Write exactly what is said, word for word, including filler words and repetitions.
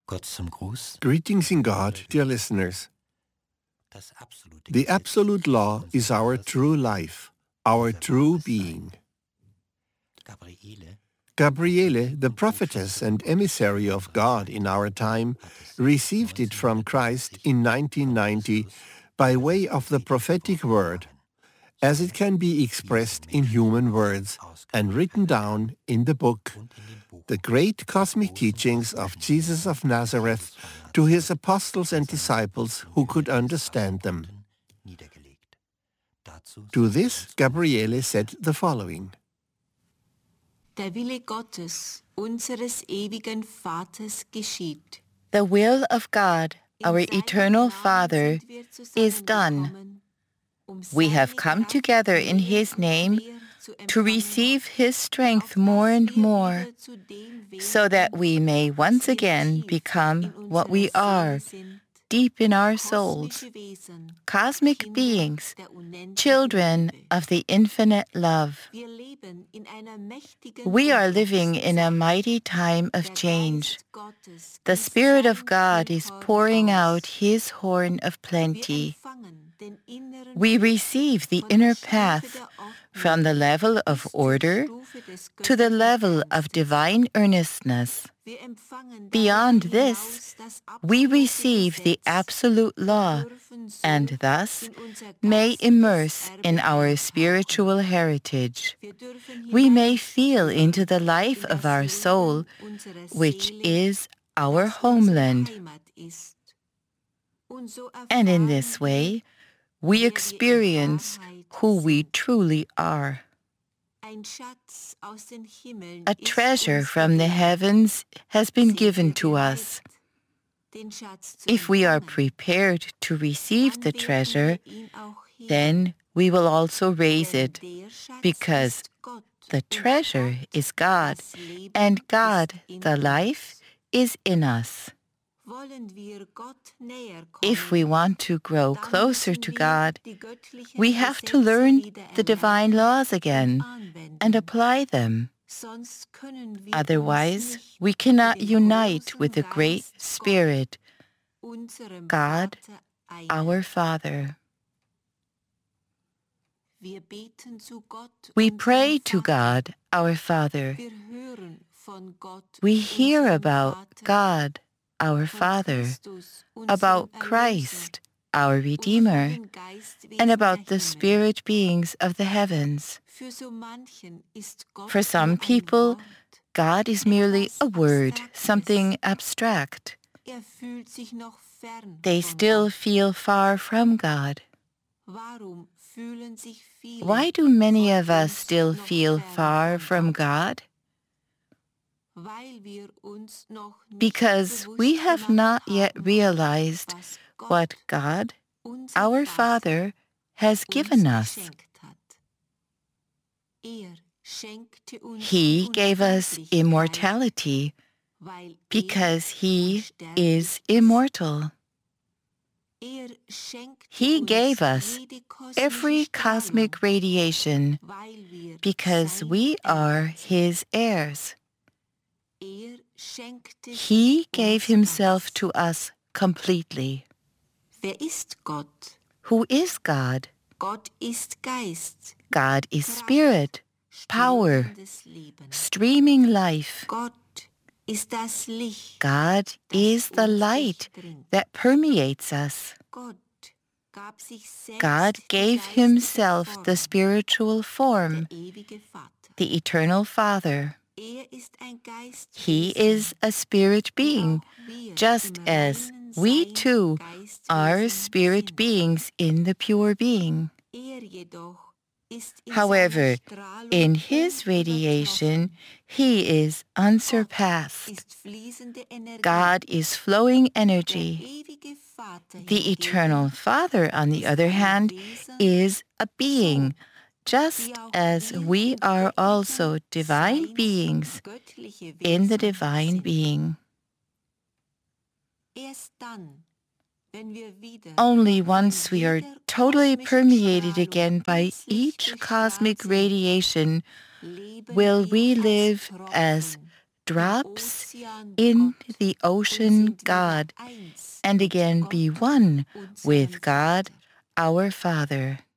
Gott zum Gruß. Greetings in God, dear listeners. The absolute law is our true life, our true being. Gabriele, Gabriele, the prophetess and emissary of God in our time, received it from Christ in nineteen ninety by way of the prophetic word, as it can be expressed in human words and written down in the book, The Great Cosmic Teachings of Jesus of Nazareth to his apostles and disciples who could understand them. niedergelegt. Dazu To this, Gabriele said the following. Der Wille Gottes, unseres ewigen Vaters, geschieht. The will of God, our eternal Father, is done. We have come together in His name to receive His strength more and more, so that we may once again become what we are, deep in our souls, cosmic beings, children of the infinite love. We are living in a mighty time of change. The Spirit of God is pouring out His horn of plenty. We receive the inner path from the level of order to the level of divine earnestness. Beyond this, we receive the absolute law and thus may immerse in our spiritual heritage. We may feel into the life of our soul, which is our homeland. And in this way, we experience who we truly are. A treasure from the heavens has been given to us. If we are prepared to receive the treasure, then we will also raise it, because the treasure is God, and God, the life, is in us. If we want to grow closer to God, we have to learn the divine laws again and apply them. Otherwise, we cannot unite with the Great Spirit, God, our Father. We pray to God, our Father. We hear about God, our Father, about Christ, our Redeemer, and about the spirit beings of the heavens. For some people, God is merely a word, something abstract. They still feel far from God. Why do many of us still feel far from God? Because we have not yet realized what God, our Father, has given us. He gave us immortality because He is immortal. He gave us every cosmic radiation because we are His heirs. He gave Himself to us completely. Wer ist Gott? Who is God? Gott ist Geist. God is spirit, power, Strömendes Leben. streaming life. Gott ist das Licht. God is the light that permeates us. Gott gab sich selbst God die gave geistige Himself Form, the spiritual form, der ewige Vater. the eternal Father. Er ist ein Geist. He is a spirit being, just as we too are spirit beings in the pure being. Er jedoch ist in However, seiner Strahlung in His radiation, He is unsurpassed. ist fließende Energie. God is flowing Der energy. ewige Vater The hingegen eternal Father, on the other hand, is a being, just as we are also divine beings göttliche in the Wesen divine sind. being. Erst dann, wenn wir wieder Only von once we are jeder totally kosmischen permeated Strahlung again by plötzlich each bestrahlt cosmic sind, radiation leben will wir we als live as Tropfen drops in the ocean God, and again be one with God, our Father.